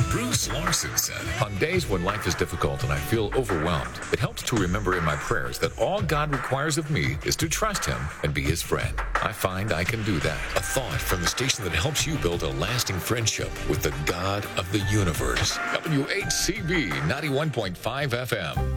Bruce Larson said, "On days when life is difficult and I feel overwhelmed, it helps to remember in my prayers that all God requires of me is to trust Him and be His friend. I find I can do that." A thought from the station that helps you build a lasting friendship with the God of the universe. WHCB 91.5 FM.